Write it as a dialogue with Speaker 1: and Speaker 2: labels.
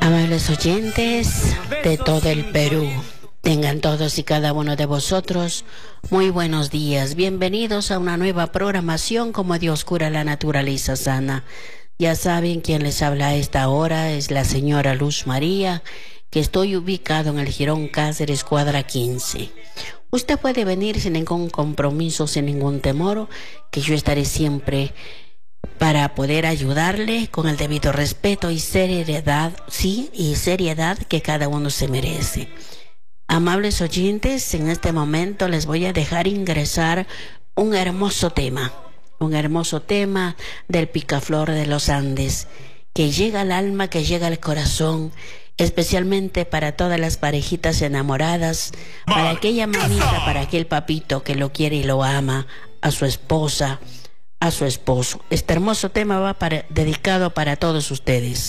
Speaker 1: Amables oyentes de todo el Perú, tengan todos y cada uno de vosotros muy buenos días. Bienvenidos a una nueva programación como Dios cura la naturaleza sana. Ya saben, quien les habla a esta hora es la señora Luz María, que estoy ubicado en el Jirón Cáceres, cuadra 15. Usted puede venir sin ningún compromiso, sin ningún temor, que yo estaré siempre para poder ayudarle con el debido respeto y seriedad, que cada uno se merece. Amables oyentes, en este momento les voy a dejar ingresar un hermoso tema del picaflor de los Andes, que llega al alma, que llega al corazón, especialmente para todas las parejitas enamoradas, para aquella mamita, para aquel papito que lo quiere y lo ama, a su esposa, a su esposo. Este hermoso tema va dedicado para todos ustedes.